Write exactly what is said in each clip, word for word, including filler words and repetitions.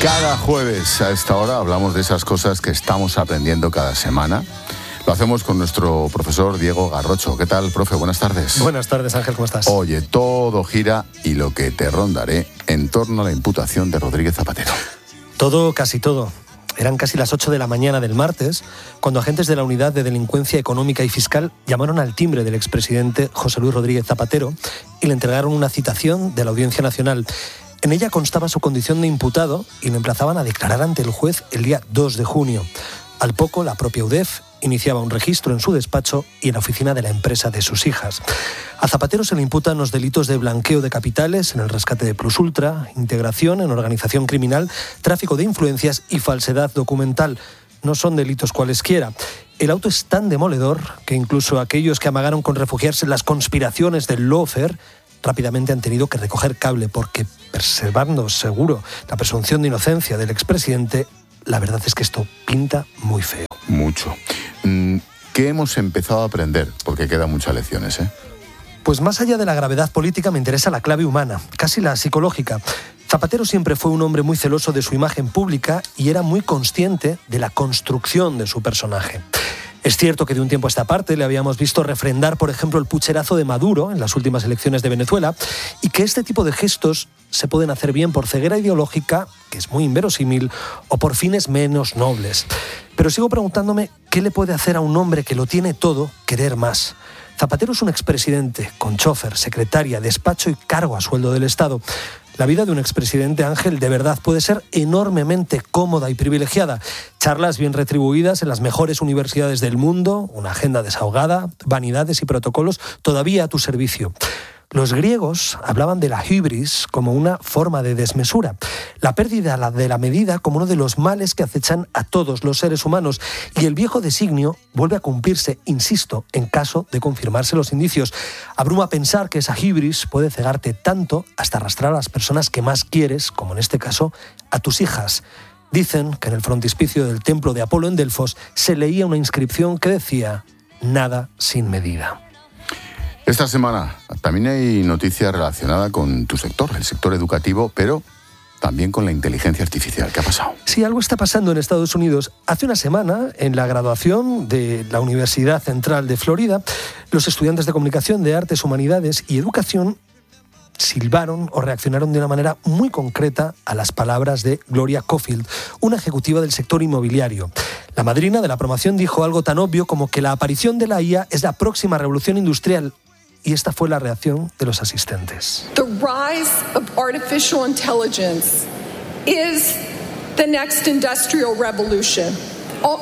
Cada jueves a esta hora hablamos de esas cosas que estamos aprendiendo cada semana. Lo hacemos con nuestro profesor Diego Garrocho. ¿Qué tal, profe? Buenas tardes. Buenas tardes, Ángel, ¿cómo estás? Oye, todo gira y lo que te rondaré en torno a la imputación de Rodríguez Zapatero. Todo, casi todo. Eran casi las ocho de la mañana del martes cuando agentes de la Unidad de Delincuencia Económica y Fiscal llamaron al timbre del expresidente José Luis Rodríguez Zapatero y le entregaron una citación de la Audiencia Nacional. En ella constaba su condición de imputado y le emplazaban a declarar ante el juez el día dos de junio. Al poco, la propia U D E F iniciaba un registro en su despacho y en la oficina de la empresa de sus hijas. A Zapatero se le imputan los delitos de blanqueo de capitales en el rescate de Plus Ultra, integración en organización criminal, tráfico de influencias y falsedad documental. No son delitos cualesquiera. El auto es tan demoledor que incluso aquellos que amagaron con refugiarse en las conspiraciones del lawfare rápidamente han tenido que recoger cable porque, preservando seguro la presunción de inocencia del expresidente, la verdad es que esto pinta muy feo. Mucho. ¿Qué hemos empezado a aprender? Porque quedan muchas lecciones, ¿eh? Pues más allá de la gravedad política me interesa la clave humana, casi la psicológica. Zapatero siempre fue un hombre muy celoso de su imagen pública y era muy consciente de la construcción de su personaje. Es cierto que de un tiempo a esta parte le habíamos visto refrendar, por ejemplo, el pucherazo de Maduro en las últimas elecciones de Venezuela y que este tipo de gestos se pueden hacer bien por ceguera ideológica, que es muy inverosímil, o por fines menos nobles. Pero sigo preguntándome qué le puede hacer a un hombre que lo tiene todo querer más. Zapatero es un expresidente con chofer, secretaria, despacho y cargo a sueldo del Estado. La vida de un expresidente, Ángel, de verdad puede ser enormemente cómoda y privilegiada. Charlas bien retribuidas en las mejores universidades del mundo, una agenda desahogada, vanidades y protocolos todavía a tu servicio. Los griegos hablaban de la hibris como una forma de desmesura, la pérdida de la medida como uno de los males que acechan a todos los seres humanos, y el viejo designio vuelve a cumplirse, insisto, en caso de confirmarse los indicios. Abruma pensar que esa hibris puede cegarte tanto hasta arrastrar a las personas que más quieres, como en este caso, a tus hijas. Dicen que en el frontispicio del templo de Apolo en Delfos se leía una inscripción que decía «Nada sin medida». Esta semana también hay noticia relacionada con tu sector, el sector educativo, pero también con la inteligencia artificial. ¿Qué ha pasado? Sí, algo está pasando en Estados Unidos. Hace una semana, en la graduación de la Universidad Central de Florida, los estudiantes de Comunicación, de Artes, Humanidades y Educación silbaron o reaccionaron de una manera muy concreta a las palabras de Gloria Cofield, una ejecutiva del sector inmobiliario. La madrina de la promoción dijo algo tan obvio como que la aparición de la I A es la próxima revolución industrial. Y esta fue la reacción de los asistentes. The rise of artificial intelligence is the next industrial revolution. Oh.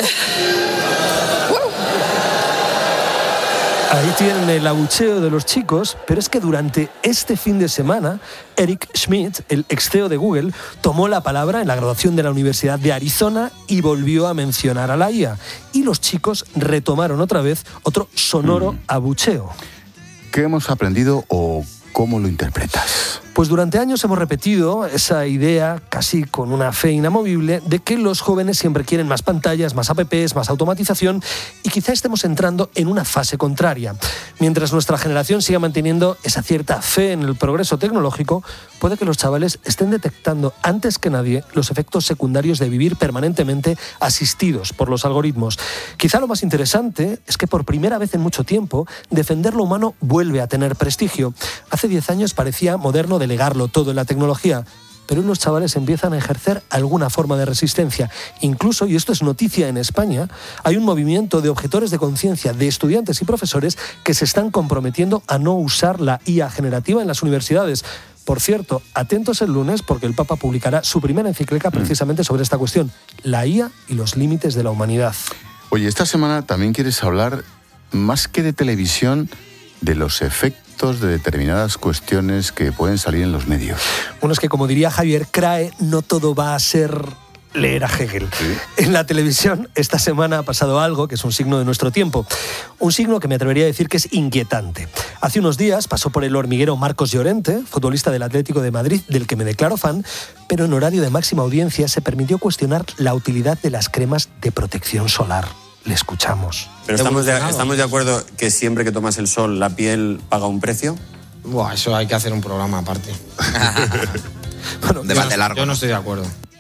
Ahí tienen el abucheo de los chicos, pero es que durante este fin de semana, Eric Schmidt, el ex C E O de Google, tomó la palabra en la graduación de la Universidad de Arizona y volvió a mencionar a la I A. Y los chicos retomaron otra vez otro sonoro mm. abucheo. ¿Qué hemos aprendido o cómo lo interpretas? Pues durante años hemos repetido esa idea, casi con una fe inamovible, de que los jóvenes siempre quieren más pantallas, más apps, más automatización, y quizá estemos entrando en una fase contraria. Mientras nuestra generación siga manteniendo esa cierta fe en el progreso tecnológico, puede que los chavales estén detectando antes que nadie los efectos secundarios de vivir permanentemente asistidos por los algoritmos. Quizá lo más interesante es que por primera vez en mucho tiempo, defender lo humano vuelve a tener prestigio. Hace diez años parecía moderno delegarlo todo en la tecnología, pero hoy los chavales empiezan a ejercer alguna forma de resistencia. Incluso, y esto es noticia en España, hay un movimiento de objetores de conciencia de estudiantes y profesores que se están comprometiendo a no usar la I A generativa en las universidades. Por cierto, atentos el lunes porque el Papa publicará su primera encíclica precisamente sobre esta cuestión, la I A y los límites de la humanidad. Oye, esta semana también quieres hablar, más que de televisión, de los efectos de determinadas cuestiones que pueden salir en los medios. Bueno, es que como diría Javier Crae, no todo va a ser leer a Hegel. ¿Sí? En la televisión esta semana ha pasado algo que es un signo de nuestro tiempo. Un signo que me atrevería a decir que es inquietante. Hace unos días pasó por el hormiguero Marcos Llorente, futbolista del Atlético de Madrid, del que me declaro fan, pero en horario de máxima audiencia se permitió cuestionar la utilidad de las cremas de protección solar. Le escuchamos. Pero estamos de, estamos de acuerdo que siempre que tomas el sol la piel paga un precio. Buah, eso hay que hacer un programa aparte. Bueno, un debate yo no, largo. Yo no estoy de acuerdo.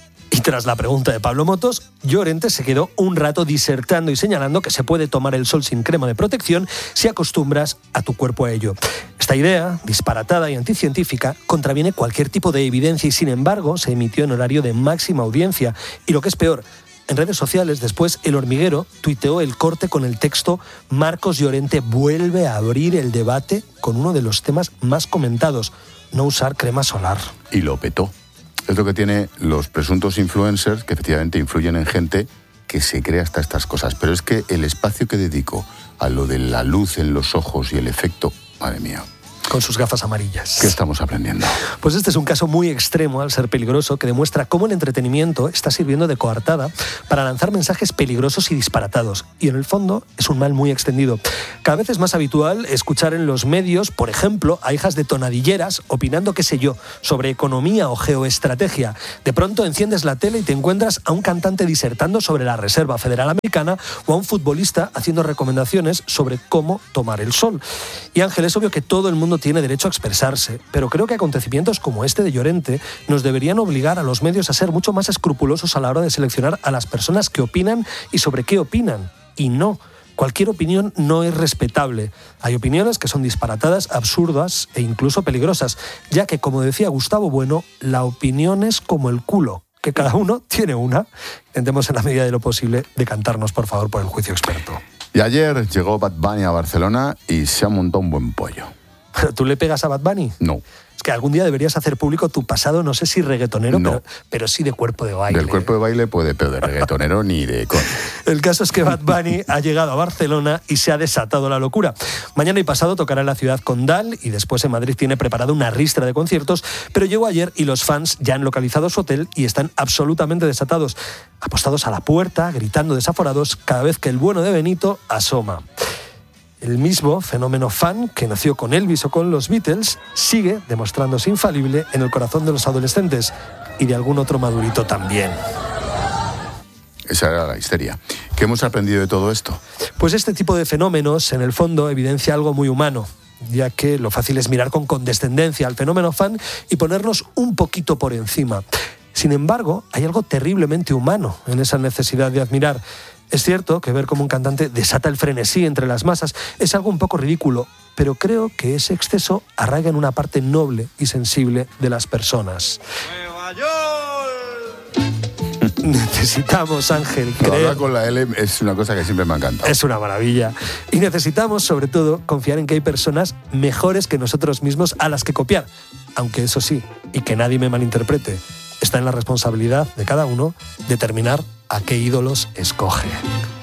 tras la pregunta de Pablo Motos, Llorente se quedó un rato disertando y señalando que se puede tomar el sol sin crema de protección si acostumbras a tu cuerpo a ello. Esta idea, disparatada y anticientífica, contraviene cualquier tipo de evidencia y, sin embargo, se emitió en horario de máxima audiencia. Y lo que es peor, en redes sociales, después El Hormiguero tuiteó el corte con el texto «Marcos Llorente vuelve a abrir el debate con uno de los temas más comentados, no usar crema solar». Y lo petó. Es lo que tienen los presuntos influencers, que efectivamente influyen en gente que se cree hasta estas cosas. Pero es que el espacio que dedico a lo de la luz en los ojos y el efecto, madre mía. Con sus gafas amarillas. ¿Qué estamos aprendiendo? Pues este es un caso muy extremo al ser peligroso, que demuestra cómo el entretenimiento está sirviendo de coartada para lanzar mensajes peligrosos y disparatados. Y en el fondo es un mal muy extendido. Cada vez es más habitual escuchar en los medios, por ejemplo, a hijas de tonadilleras opinando, qué sé yo, sobre economía o geoestrategia. De pronto enciendes la tele y te encuentras a un cantante disertando sobre la Reserva Federal Americana o a un futbolista haciendo recomendaciones sobre cómo tomar el sol. Y Ángel, es obvio que todo el mundo tiene derecho a expresarse, pero creo que acontecimientos como este de Llorente nos deberían obligar a los medios a ser mucho más escrupulosos a la hora de seleccionar a las personas que opinan y sobre qué opinan. Y no, cualquier opinión no es respetable. Hay opiniones que son disparatadas, absurdas e incluso peligrosas, ya que, como decía Gustavo Bueno, la opinión es como el culo, que cada uno tiene una. Intentemos en la medida de lo posible decantarnos, por favor, por el juicio experto. Y ayer llegó Bad Bunny a Barcelona y se ha montado un buen pollo. ¿Tú le pegas a Bad Bunny? No. Es que algún día deberías hacer público tu pasado, no sé si reggaetonero, no. pero, pero sí de cuerpo de baile. Del cuerpo de baile puede, pero de reggaetonero ni de con. El caso es que Bad Bunny ha llegado a Barcelona y se ha desatado la locura. Mañana y pasado tocará en la ciudad condal y después en Madrid tiene preparado una ristra de conciertos, pero llegó ayer y los fans ya han localizado su hotel y están absolutamente desatados, apostados a la puerta, gritando desaforados cada vez que el bueno de Benito asoma. El mismo fenómeno fan que nació con Elvis o con los Beatles sigue demostrándose infalible en el corazón de los adolescentes y de algún otro madurito también. Esa era la histeria. ¿Qué hemos aprendido de todo esto? Pues este tipo de fenómenos, en el fondo, evidencia algo muy humano, ya que lo fácil es mirar con condescendencia al fenómeno fan y ponernos un poquito por encima. Sin embargo, hay algo terriblemente humano en esa necesidad de admirar. Es cierto que ver cómo un cantante desata el frenesí entre las masas es algo un poco ridículo, pero creo que ese exceso arraiga en una parte noble y sensible de las personas. ¡Nueva York! Necesitamos, Ángel, creer... Hablar con la L es una cosa que siempre me ha encantado. Es una maravilla. Y necesitamos, sobre todo, confiar en que hay personas mejores que nosotros mismos a las que copiar. Aunque eso sí, y que nadie me malinterprete, está en la responsabilidad de cada uno determinar a qué ídolos escoge.